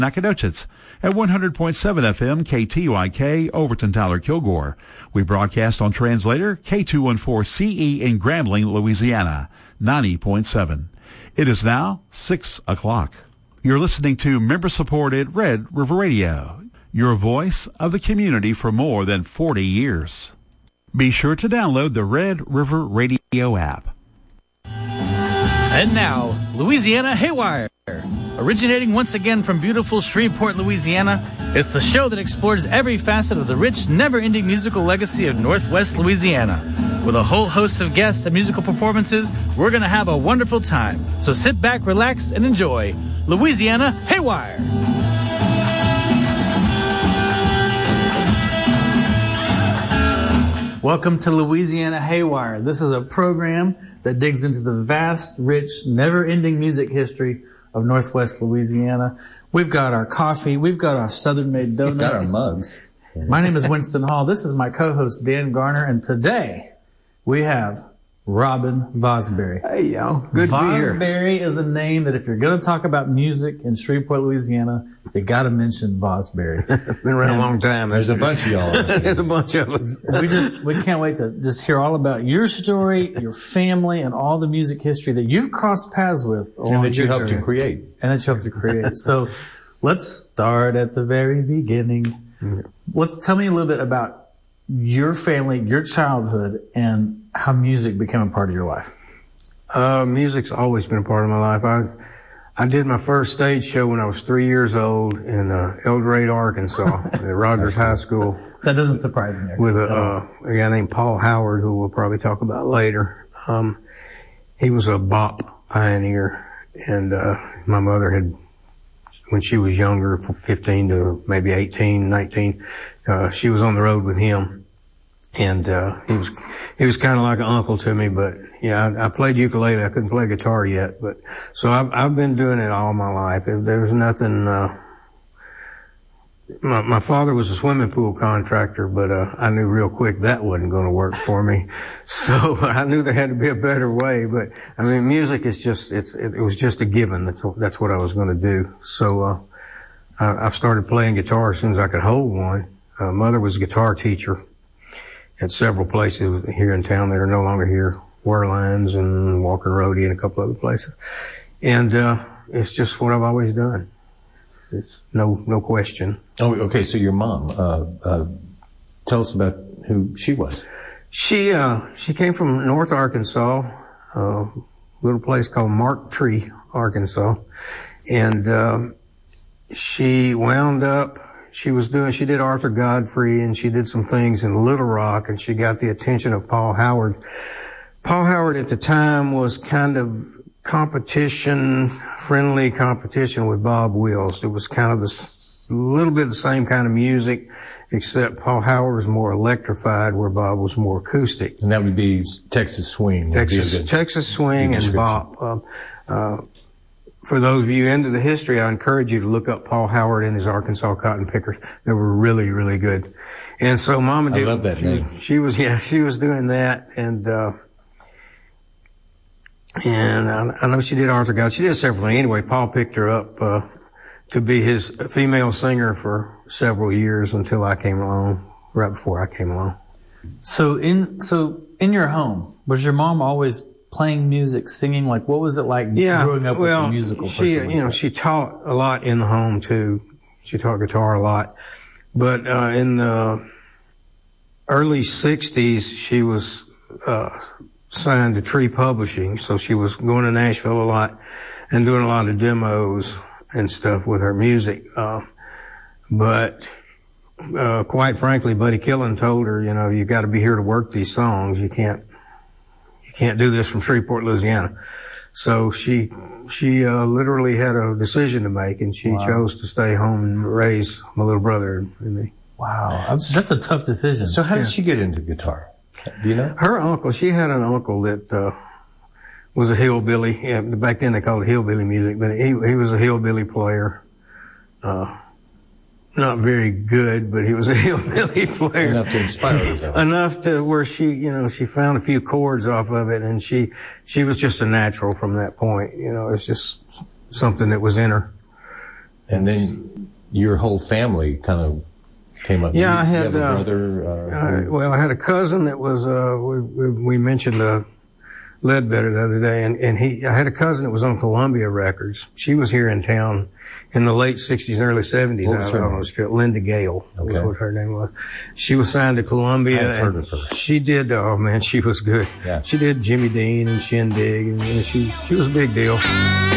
Nacogdoches at 100.7 FM KTYK Overton Tyler Kilgore. We broadcast on translator K214CE in Grambling, Louisiana, 90.7. It is now 6 o'clock. You're listening to member-supported Red River Radio, your voice of the community for more than 40 years. Be sure to download the Red River Radio app. And now, Louisiana Haywire. Originating once again from beautiful Shreveport, Louisiana, it's the show that explores every facet of the rich, never-ending musical legacy of Northwest Louisiana. With a whole host of guests and musical performances, we're going to have a wonderful time. So sit back, relax, and enjoy Louisiana Haywire. Welcome to Louisiana Haywire. This is a program that digs into the vast, rich, never-ending music history of Northwest Louisiana. We've got our coffee. We've got our Southern-made donuts. We've got our mugs. My name is Winston Hall. This is my co-host, Dan Garner. And today, we have Robin Vosbury. Hey, y'all. Good to be here. Vosbury is a name that if you're going to talk about music in Shreveport, Louisiana, you got to mention Vosbury. Been around a long time. There's a bunch of y'all. There's a bunch of us. We can't wait to just hear all about your story, your family, and all the music history that you've crossed paths with. And that you helped to create. So let's start at the very beginning. Tell me a little bit about your family, your childhood, and how music became a part of your life. Music's always been a part of my life. I did my first stage show when I was 3 years old in El Dorado, Arkansas, at Rogers High School. That doesn't surprise me. With a guy named Paul Howard, who we'll probably talk about later. He was a bop pioneer, and my mother had, when she was younger, from 15 to maybe 18, 19, she was on the road with him. And he was kind of like an uncle to me, but yeah, I played ukulele. I couldn't play guitar yet, but so I've been doing it all my life. There was nothing. My father was a swimming pool contractor, but I knew real quick that wasn't going to work for me. So I knew there had to be a better way. But I mean, music is just it was just a given. That's what I was going to do. So I've started playing guitar as soon as I could hold one. Mother was a guitar teacher at several places here in town that are no longer here, Warlines and Walker Roadie and a couple other places. And it's just what I've always done. It's no question. Oh, okay. So your mom, tell us about who she was. She came from North Arkansas, a little place called Mark Tree, Arkansas. And she wound up, she did Arthur Godfrey, and she did some things in Little Rock, and she got the attention of Paul Howard. Paul Howard at the time was kind of friendly competition with Bob Wills. It was kind of a little bit the same kind of music, except Paul Howard was more electrified, where Bob was more acoustic. And that would be Texas Swing. Texas Swing and Bob. For those of you into the history, I encourage you to look up Paul Howard and his Arkansas Cotton Pickers. They were really, really good. And so Mama did. I love that name. She was doing that, and I know she did Arthur God. She did several things. Anyway, Paul picked her up to be his female singer for several years until I came along, right before I came along. So in your home, was your mom always playing music, singing? Like, what was it like growing up with a musical person? She taught a lot in the home too. She taught guitar a lot. But in the early 60s, she was signed to Tree Publishing, so she was going to Nashville a lot and doing a lot of demos and stuff with her music. But quite frankly, Buddy Killen told her, you got to be here to work these songs. You can't do this from Shreveport, Louisiana. So she literally had a decision to make, and she chose to stay home and raise my little brother and me. Wow. That's a tough decision. So how did she get into guitar? Do you know? Her uncle, she had an uncle that was a hillbilly. Yeah, back then they called it hillbilly music, but he was a hillbilly player. Not very good, but he was a hillbilly player. Enough to inspire her, though. Enough to where she found a few chords off of it, and she was just a natural from that point. It's just something that was in her. And then your whole family kind of came up. Yeah, I had a brother. Well, I had a cousin that was. We mentioned Ledbetter the other day, and I had a cousin that was on Columbia Records. She was here in town in the late '60s and early '70s. What was her name? On the strip. Linda Gale. Okay. Was what her name was. She was signed to Columbia. I've heard of her. She did. Oh man, she was good. Yeah. She did Jimmy Dean and Shindig, and she was a big deal.